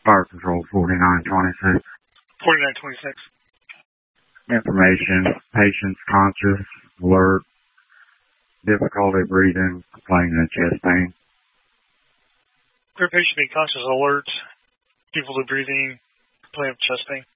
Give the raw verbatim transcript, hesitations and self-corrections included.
Fire Control forty-nine twenty-six. forty-nine twenty-six. Information, patient's conscious, alert, difficulty breathing, complaining of chest pain. Clear patient being conscious, alert, difficulty breathing, complaining of chest pain.